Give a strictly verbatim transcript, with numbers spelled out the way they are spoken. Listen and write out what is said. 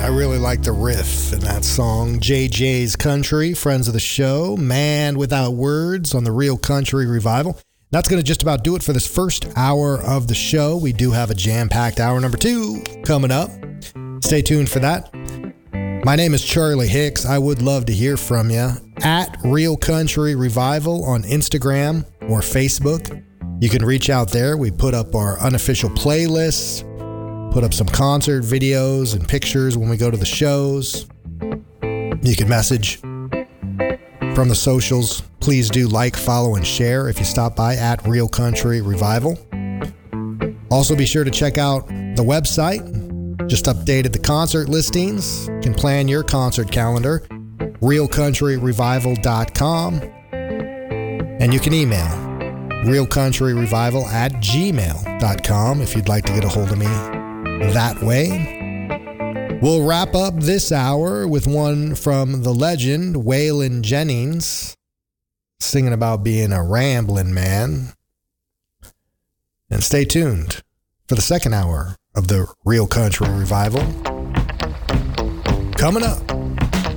really like the riff in that song. J J's Country, friends of the show, Man Without Words on the Real Country Revival. That's going to just about do it for this first hour of the show. We do have a jam-packed hour number two coming up. Stay tuned for that. My name is Charlie Hicks. I would love to hear from you at Real Country Revival on Instagram or Facebook. You can reach out there. We put up our unofficial playlists, put up some concert videos and pictures when we go to the shows. You can message from the socials. Please do like, follow, and share if you stop by at Real Country Revival. Also be sure to check out the website. Just updated the concert listings. You can plan your concert calendar. real country revival dot com. And you can email real country revival at gmail dot com if you'd like to get a hold of me that way. We'll wrap up this hour with one from the legend, Waylon Jennings, singing about being a rambling man. And stay tuned for the second hour of the Real Country Revival coming up.